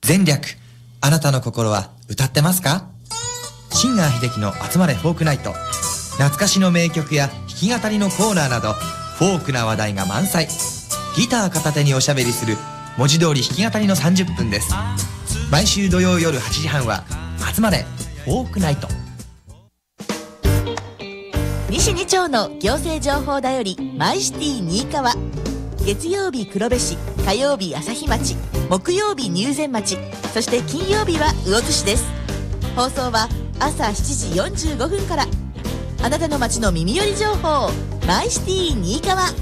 前略、あなたの心は歌ってますか？シンガー秀樹の集まれフォークナイト。懐かしの名曲や弾き語りのコーナーなど、フォークな話題が満載。ギター片手におしゃべりする文字通り弾き語りの30分です。毎週土曜夜8時半は集まれフォークナイト。 西2町の行政情報だよりマイシティ新川。月曜日黒部市、火曜日朝日町、木曜日入善町、そして金曜日は魚津市です。放送は朝7時45分から。あなたの町の耳寄り情報、マイシティ新川。